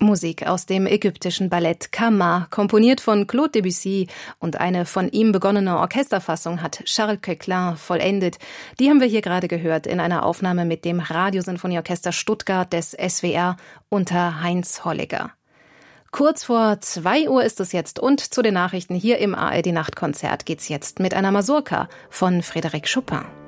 Musik aus dem ägyptischen Ballett Kama, komponiert von Claude Debussy, und eine von ihm begonnene Orchesterfassung hat Charles Koechlin vollendet. Die haben wir hier gerade gehört in einer Aufnahme mit dem Radiosinfonieorchester Stuttgart des SWR unter Heinz Holliger. Kurz vor 2 Uhr ist es jetzt, und zu den Nachrichten hier im ARD Nachtkonzert geht's jetzt mit einer Mazurka von Frédéric Chopin.